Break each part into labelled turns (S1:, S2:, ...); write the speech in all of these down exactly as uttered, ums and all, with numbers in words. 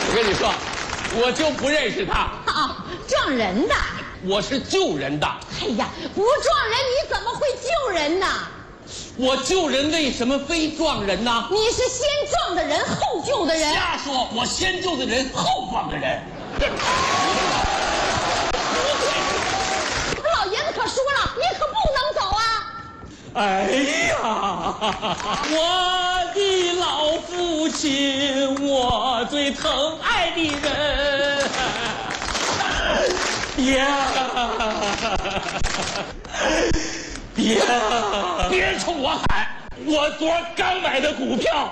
S1: 我跟你说，我就不认识他。
S2: 哦，撞人的。
S1: 我是救人的。
S2: 哎呀，不撞人你怎么会救人呢？
S1: 我救人为什么非撞人呢？
S2: 你是先撞的人后救的人。
S1: 瞎说，我先救的人后撞的人。
S2: 老爷子可说了，你可不能走啊！
S1: 哎呀，我的老父亲，我最疼爱的人呀！别别冲我喊，我昨儿刚买的股票。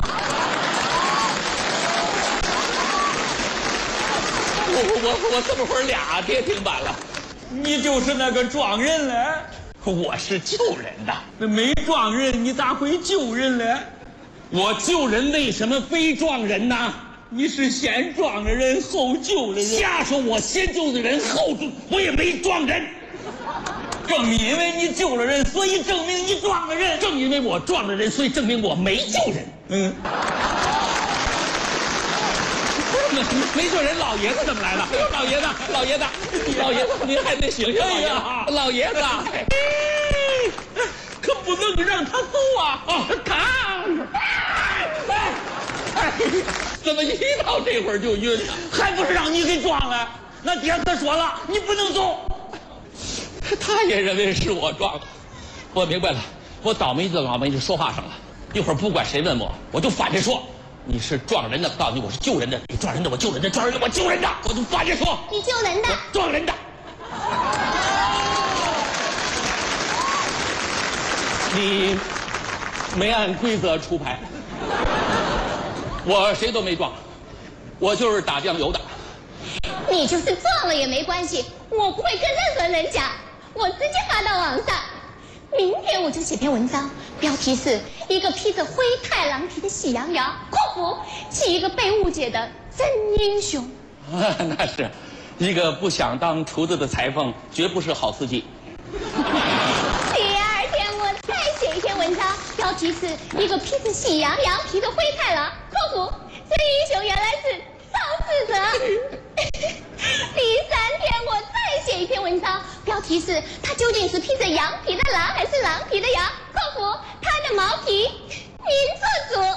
S1: 我我我这么会儿俩跌停板了。
S3: 你就是那个撞人嘞？
S1: 我是救人的。
S3: 那没撞人，你咋会救人嘞？
S1: 我救人为什么非撞人呢？
S3: 你是先撞了人后救了人。
S1: 瞎说，我先救的人后救，我也没撞人。
S3: 正因为你救了人，所以证明你撞了人。
S1: 正因为我撞了人，所以证明我没救人。
S3: 嗯。
S1: 没没救人，老爷子怎么来了？老爷子，老爷子，老爷子，您还得醒醒！
S3: 哎呀，
S1: 老爷子，
S3: 可不能让他走啊！
S1: 哦，扛！哎，哎，怎么一到这会儿就晕呢？
S3: 还不是让你给撞了？那爹可说了，你不能走。
S1: 他也认为是我撞的。我明白了，我倒霉就倒霉就说话上了。一会儿不管谁问我，我就反着说。你是撞人的，告诉你我是救人的；你撞人的，我救人的；撞人的，我救人的。我就反着说，
S2: 你救人的，
S1: 撞人的。你没按规则出牌，我谁都没撞，我就是打酱油的。
S2: 你就是撞了也没关系，我不会跟任何人讲，我直接发到网上。明天我就写篇文章，标题是一个披着灰太狼皮的喜羊羊（括弧是一个被误解的真英雄）。
S1: 啊，那是一个不想当厨子的裁缝，绝不是好司机。
S2: 第二天我再写一篇文章，标题是一个披着喜羊羊皮的灰太狼（括弧真英雄原来是肇事者）。第三天我再写一篇文章，标题是他究竟是披着羊皮的狼还是狼皮的羊（括弧他的毛皮您做主）。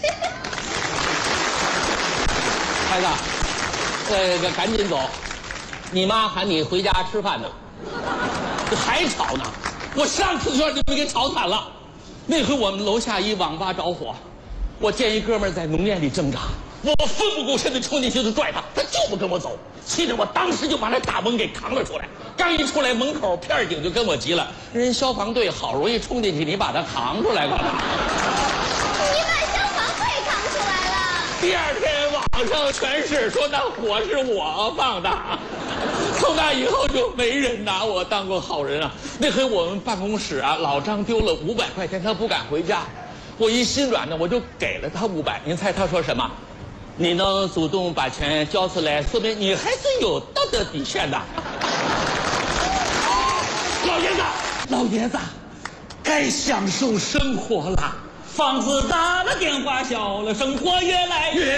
S1: 孩子，呃，赶紧走，你妈喊你回家吃饭呢。还吵呢？我上次就让你们给吵惨了。那回我们楼下一网吧着火，我见一哥们在浓烟里挣扎，我奋不顾身的冲进去就拽他，他就不跟我走，气得我当时就把那大门给扛了出来。刚一出来，门口片警就跟我急了：“人消防队好容易冲进去，你把他扛出来干嘛？”
S2: 你把消防队扛出来了。
S1: 第二天网上全是说那火是我放的。从那以后就没人拿我当过好人啊。那回我们办公室啊，老张丢了五百块钱，他不敢回家，我一心软呢，我就给了他五百。您猜他说什么？你能主动把钱交出来，说明你还是有道德底线的。老爷子，老爷子，该享受生活了。
S3: 房子大了，电话小了，生活越来越